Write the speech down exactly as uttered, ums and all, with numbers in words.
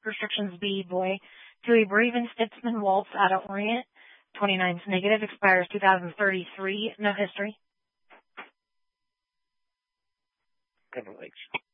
restrictions B, boy. To a Braven Stitzman Waltz out of Orient. twenty-nine's negative, expires two thousand thirty-three. No history. Couple weeks.